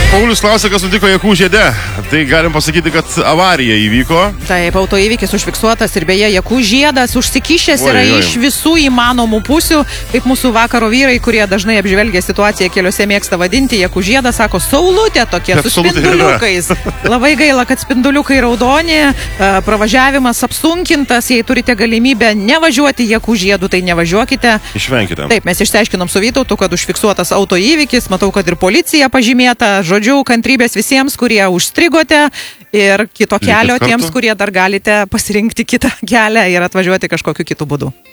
Paulius klausia, kas nutiko Jakų žiede. Tai galim pasakyti, kad avarija įvyko. Taip, autoįvykis užfiksuotas ir beje, Jakų žiedas užsikišęs yra Oi. iš visų įmanomų pusių. Kaip mūsų vakaro vyrai, kurie dažnai apžvelgia situaciją keliuose, mėgsta vadinti, Jakų žiedą sako saulutė tokia su spinduliukais. Labai gaila, kad spinduliukai raudoni, pravažiavimas apsunkintas. Jei turite galimybę nevažiuoti Jakų žiedų, tai nevažiuokite. Išvenkite. Taip, mes išsiaiškinom su Vytautu, kad užfiksuotas autoįvykis. Matau, kad ir policija pažymėta. Žodžiu, kantrybės visiems, kurie užstrigote ir kito kelio tiems, kurie dar galite pasirinkti kitą kelią ir atvažiuoti kažkokiu kitu būdu.